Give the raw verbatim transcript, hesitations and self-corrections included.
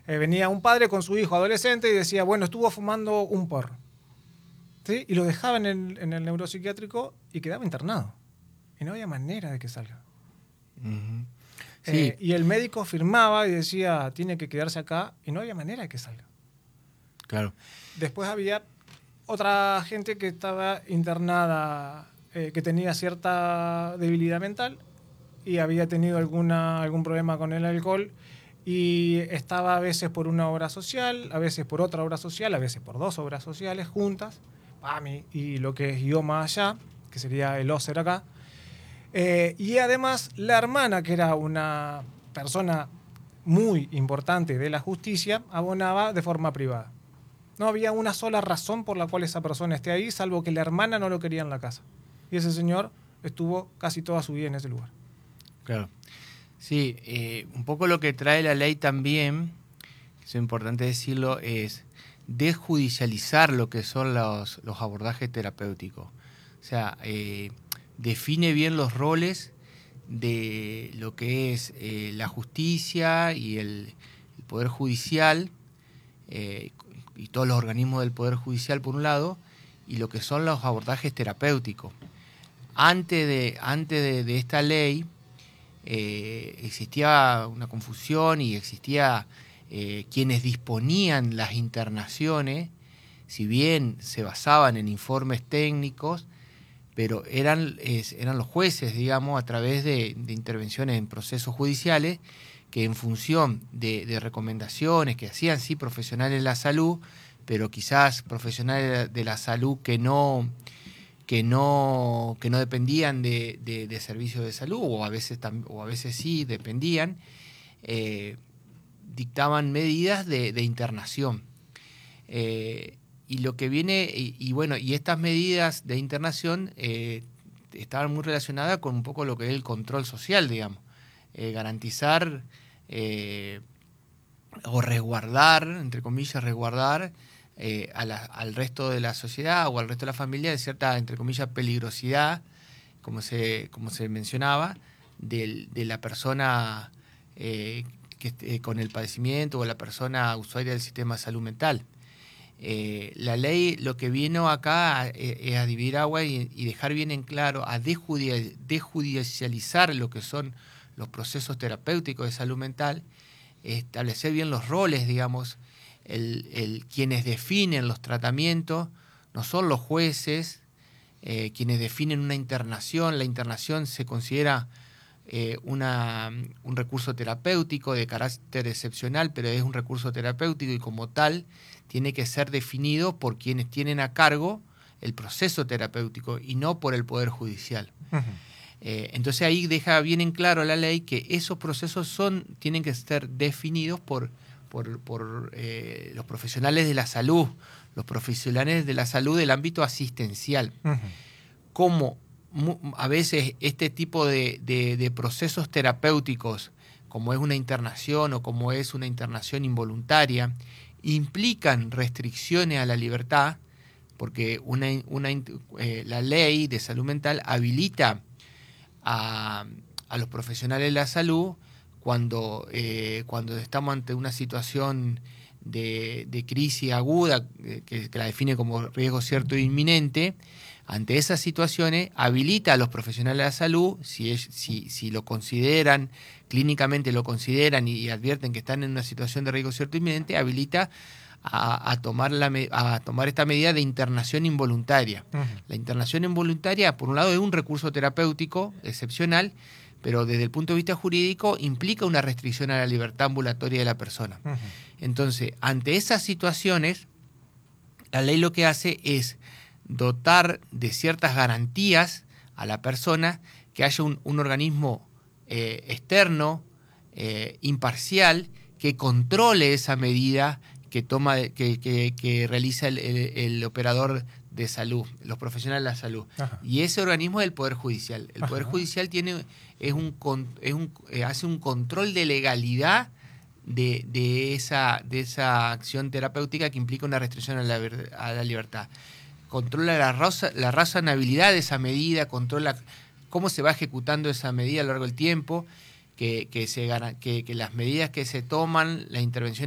Eh, venía un padre con su hijo adolescente y decía, bueno, estuvo fumando un porro. ¿Sí? Y lo dejaban en, en el neuropsiquiátrico y quedaba internado. Y no había manera de que salga. Uh-huh. Sí. Eh, y el médico firmaba y decía, tiene que quedarse acá, y no había manera de que salga. Claro. Después había otra gente que estaba internada, eh, que tenía cierta debilidad mental y había tenido alguna, algún problema con el alcohol y estaba a veces por una obra social, a veces por otra obra social, a veces por dos obras sociales juntas, PAMI y lo que es IOMA allá, que sería el OSER acá. Eh, y además la hermana, que era una persona muy importante de la justicia, abonaba de forma privada. No había una sola razón por la cual esa persona esté ahí, salvo que la hermana no lo quería en la casa. Y ese señor estuvo casi toda su vida en ese lugar. Claro. Sí, eh, un poco lo que trae la ley también, que es importante decirlo, es desjudicializar lo que son los, los abordajes terapéuticos. O sea, eh, define bien los roles de lo que es eh, la justicia y el, el Poder Judicial, eh, y todos los organismos del Poder Judicial por un lado, y lo que son los abordajes terapéuticos. Antes de, antes de, de esta ley eh, existía una confusión y existía eh, quienes disponían las internaciones, si bien se basaban en informes técnicos, pero eran, es, eran los jueces, digamos, a través de, de intervenciones en procesos judiciales, que en función de, de recomendaciones que hacían sí profesionales de la salud, pero quizás profesionales de la salud que no, que no, que no dependían de, de, de servicios de salud, o a veces, o a veces sí dependían, eh, dictaban medidas de, de internación. Eh, y lo que viene, y, y bueno, y estas medidas de internación eh, estaban muy relacionadas con un poco lo que es el control social, digamos. Eh, garantizar eh, o resguardar, entre comillas, resguardar eh, a la, al resto de la sociedad o al resto de la familia de cierta, entre comillas, peligrosidad, como se, como se mencionaba, de, de la persona eh, que, eh, con el padecimiento o la persona usuaria del sistema de salud mental. Eh, la ley lo que vino acá es, es a dividir agua y, y dejar bien en claro, a desjudi- desjudicializar lo que son los procesos terapéuticos de salud mental, establecer bien los roles, digamos, el, el, quienes definen los tratamientos no son los jueces, eh, quienes definen una internación. La internación se considera eh, una, un recurso terapéutico de carácter excepcional, pero es un recurso terapéutico y como tal tiene que ser definido por quienes tienen a cargo el proceso terapéutico y no por el Poder Judicial. Uh-huh. Eh, entonces ahí deja bien en claro la ley que esos procesos son, tienen que ser definidos por, por, por eh, los profesionales de la salud, los profesionales de la salud del ámbito asistencial. Uh-huh. Como a veces este tipo de, de, de procesos terapéuticos, como es una internación o como es una internación involuntaria, implican restricciones a la libertad, porque una, una, eh, la ley de salud mental habilita a, a los profesionales de la salud cuando, eh, cuando estamos ante una situación de, de crisis aguda, eh, que, que la define como riesgo cierto e inminente. Ante esas situaciones habilita a los profesionales de la salud, si, es, si, si lo consideran, clínicamente lo consideran y, y advierten que están en una situación de riesgo cierto e inminente, habilita a, a, tomar la, a tomar esta medida de internación involuntaria. Uh-huh. La internación involuntaria, por un lado, es un recurso terapéutico excepcional, pero desde el punto de vista jurídico implica una restricción a la libertad ambulatoria de la persona. Uh-huh. Entonces, ante esas situaciones, la ley lo que hace es dotar de ciertas garantías a la persona, que haya un, un organismo eh, externo, eh, imparcial, que controle esa medida que toma, que, que, que realiza el, el, el operador de salud, los profesionales de la salud. Ajá. Y ese organismo es el Poder Judicial. El Ajá. Poder Judicial tiene, es un, es un, eh, hace un control de legalidad de, de, esa, de esa acción terapéutica que implica una restricción a la, a la libertad. Controla la, raza, la razonabilidad de esa medida, controla cómo se va ejecutando esa medida a lo largo del tiempo, que, que, se, que, que las medidas que se toman, la intervención